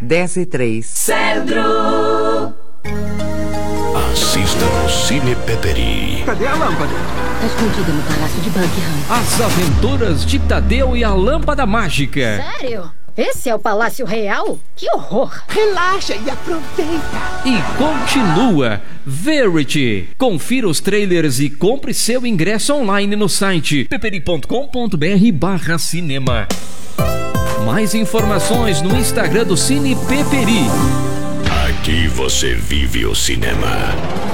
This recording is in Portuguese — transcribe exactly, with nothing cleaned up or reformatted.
dez e três. Centro. Assista no Cine Peperi. Cadê a lâmpada? Tá escondida no Palácio de Buckingham. As Aventuras de Tadeu e a Lâmpada Mágica. Sério? Esse é o Palácio Real? Que horror! Relaxa e aproveita. E continua Verity. Confira os trailers e compre seu ingresso online no site peperi ponto com ponto br barra cinema. Mais informações no Instagram do Cine Peperi. Aqui você vive o cinema.